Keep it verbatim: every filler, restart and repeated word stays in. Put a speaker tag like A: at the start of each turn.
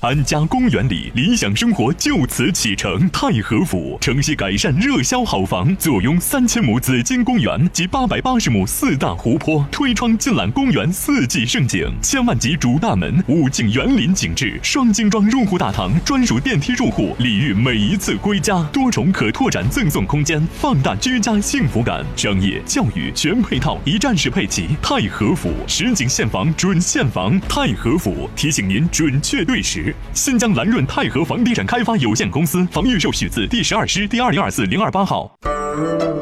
A: 安家公园里，理想生活就此启程。太和府城西改善热销好房，坐拥三千亩紫金公园及八百八十亩四大湖泊，推窗尽览公园四季盛景。千万级主大门，物境园林景致，双精装入户大堂，专属电梯入户，礼遇每一次归家。多重可拓展赠送空间，放大居家幸福感。商业、教育全配套，一站式配齐。太和府实景现房准现房，太和府提醒您准确对时。新疆蓝润太和房地产开发有限公司房预售许字第十二师第二零二四零二八号。